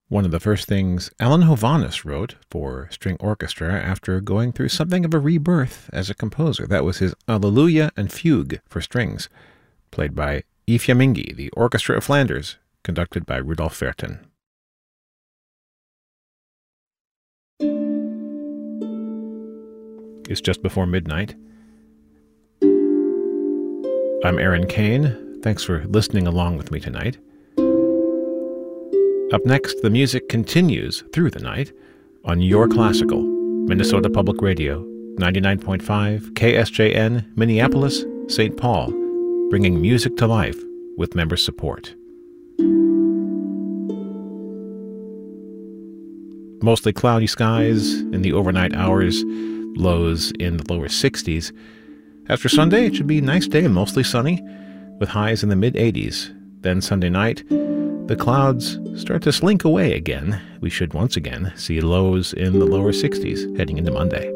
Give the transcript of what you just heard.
One of the first things Alan Hovhaness wrote for string orchestra after going through something of a rebirth as a composer. That was his Alleluia and Fugue for strings, played by I Fiammingi, the Orchestra of Flanders, conducted by Rudolf Vertin. It's just before midnight. I'm Aaron Kane. Thanks for listening along with me tonight. Up next, the music continues through the night on Your Classical, Minnesota Public Radio, 99.5 KSJN, Minneapolis, St. Paul, bringing music to life with member support. Mostly cloudy skies in the overnight hours, lows in the lower 60s. After Sunday, it should be a nice day, mostly sunny, with highs in the mid-80s. Then Sunday night, the clouds start to slink away again. We should once again see lows in the lower 60s heading into Monday.